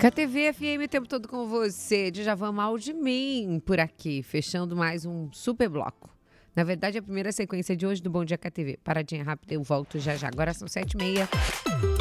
KTV FM o tempo todo com você. Djavan Mal de Mim por aqui, fechando mais um super bloco. Na verdade, a primeira sequência de hoje do Bom Dia KTV. Paradinha rápida, eu volto já já. Agora são 7h30.